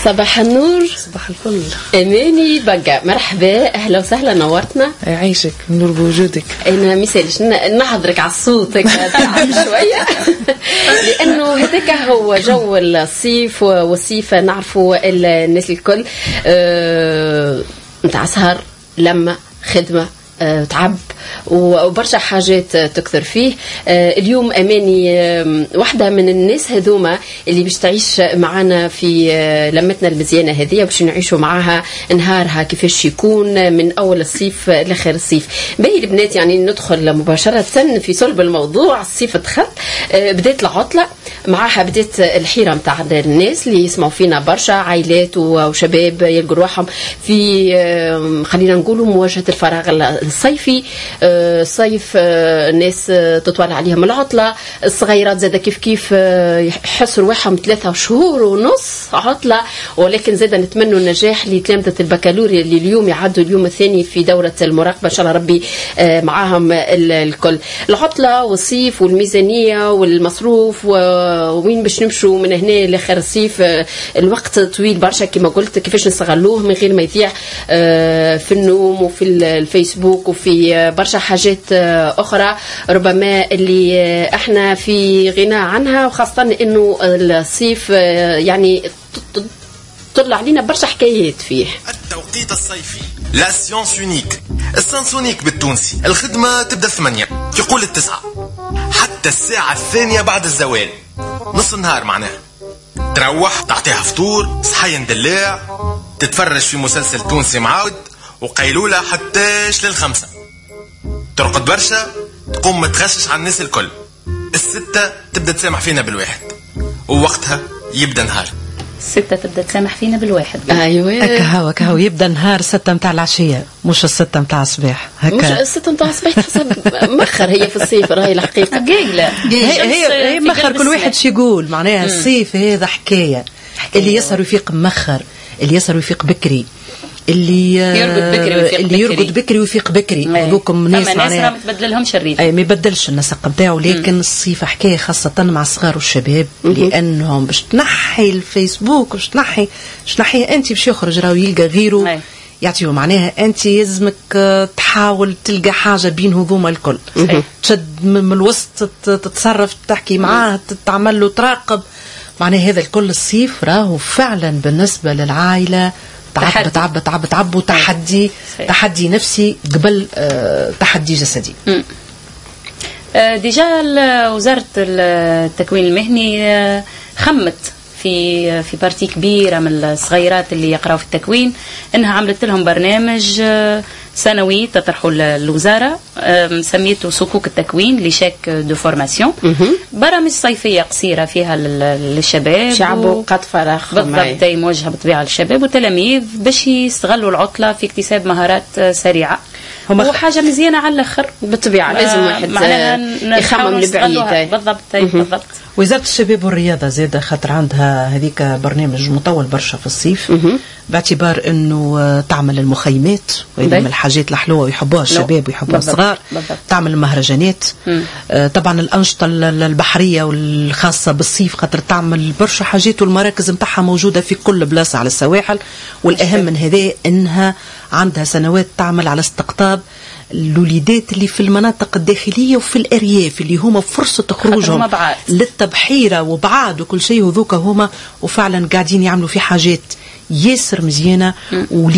صباح النور. صباح الفل. اماني بقى مرحبا، اهلا وسهلا، نورتنا. يعيشك، نور بوجودك. انا مثالش نحضرك على الصوت تعب شويه لانه هذاك هو جو الصيف، والصيف نعرفوا الناس الكل نتاع سهر، لما خدمه، تعب وبرشا حاجات تكثر فيه. اليوم أماني واحدة من الناس هذوما اللي باش تعيش معنا في لمتنا المزيانة هذه، باش نعيشوا معاها نهارها كيفاش يكون من أول الصيف لآخر الصيف. باهي البنات، يعني ندخل مباشرة في صلب الموضوع. الصيف دخل، بدات العطلة، معاها بدات الحيرة متاع الناس اللي يسمعوا فينا، برشا عائلات وشباب يلقوا رواحهم في خلينا نقولوا مواجهة الفراغ الصيفي. صيف الناس تطول عليهم العطلة، الصغيرات زادا كيف يحسوا رواحهم 3 شهور ونص عطلة، ولكن زادا نتمنوا النجاح لتلامذة البكالوريا اللي اليوم يعدوا اليوم الثاني في دورة المراقبة، إن شاء الله ربي معاهم الكل. العطلة والصيف والميزانية والمصروف ووين باش نمشوا من هنا لآخر الصيف. الوقت طويل برشا كما قلت، كيفاش نستغلوه من غير ما يضيع في النوم وفي الفيسبوك وفي برشا حاجات أخرى ربما اللي احنا في غنى عنها، وخاصة انه الصيف يعني طلع علينا برشا حكايات فيه. التوقيت الصيفي لا سيونس يونيك، السانسونيك بالتونسي. الخدمة تبدأ 8 يقول 9 حتى الساعة 2 بعد الزوال، نص النهار معناها. تروح تعطيها فطور، صحي دلاع، تتفرج في مسلسل تونسي معاود، وقيلولة حتىش لل5. ترقد برشا، تقوم متغشش على الناس الكل. 6 تبدأ تسامح فينا بالواحد، ووقتها يبدأ نهار. 6 تبدأ تسامح فينا بالواحد. ايوه هكا هو يبدأ نهار 6 متاع العشية، مش 6 متاع الصباح. هكا مش 6 متاع الصباح، حسب مخر هي في الصيف، راهي الحقيقة قايلة هي مخر. كل واحد شي يقول معناها الصيف هذا حكاية. اللي يسهر يفيق مخر، اللي يسهر يفيق بكري، اللي يرقد بكري ويفيق بكري. هذوكم ناس معناها ما تبدل لهمش الريتم، اي ما يبدلش النسق نتاعو. لكن الصيف حكايه خاصه مع الصغار والشباب، لانهم باش تنحي الفيسبوك، باش تنحي انت باش يخرج راهو يلقى غيره يعطيه. معناها انت يلزمك تحاول تلقى حاجه بين هذوما الكل، تشد من الوسط، تتصرف، تحكي معاه، تعمل له، تراقب. معناها هذا الكل الصيف راهو فعلا بالنسبه للعائله تعب وتحدي نفسي قبل تحدي جسدي. ديجا وزارة التكوين المهني خمت في بارتي كبيرة من الصغيرات اللي يقرأوا في التكوين، انها عملت لهم برنامج سنوي تطرحوا الوزارة، سميته صكوك التكوين لشاك دو فورماسيون. برامج صيفية قصيرة فيها للشباب، شعب وقت فراغ بالضبط، موجهة بالطبيعة للشباب وتلاميذ باش يستغلوا العطلة في اكتساب مهارات سريعة. وحاجة مزيانة على الآخر بالطبيعة. لازم واحد يخمم لبعيد. بالضبط. وزارة الشباب والرياضة زادة خاطر عندها هذيك برنامج مطول برشا في الصيف، باعتبار انه تعمل المخيمات، وهذه من الحاجات الحلوة ويحبوها الشباب ويحبوها الصغار. تعمل المهرجانات، طبعا الأنشطة البحرية والخاصة بالصيف، خاطر تعمل برشا حاجات، والمراكز متاعها موجودة في كل بلاصة على السواحل. والأهم من هذا انها عندها سنوات تعمل على استقطاب الوليدات اللي في المناطق الداخلية وفي الأرياف، اللي هما فرصة خروجهم للتبحيرة وبعاد وكل شيء، وذوك هما وفعلا قاعدين يعملوا في حاجات ياسر مزيانة.